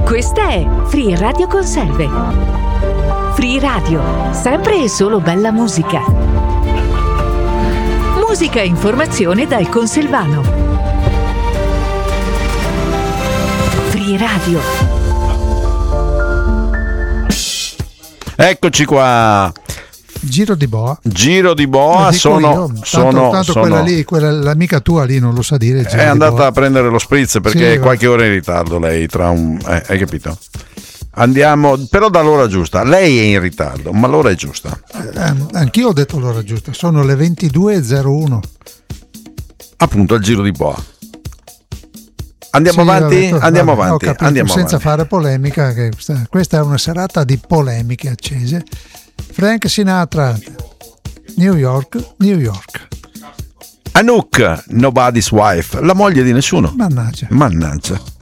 Questa è Free Radio Conserve. Free Radio, sempre e solo bella musica. Musica e informazione dal Conselvano. Free Radio. Eccoci qua. Giro di boa. Sono quella lì, l'amica tua lì non lo sa dire. È andata a prendere lo spritz perché è qualche ora in ritardo lei, hai capito? Andiamo, però dall'ora giusta. Lei è in ritardo, ma l'ora è giusta. Anch'io ho detto l'ora giusta, sono le 22:01. Appunto, al giro di boa. Andiamo avanti. Senza fare polemica, che questa è una serata di polemiche accese. Frank Sinatra, New York. Anouk, Nobody's Wife, la moglie di nessuno. Mannaggia.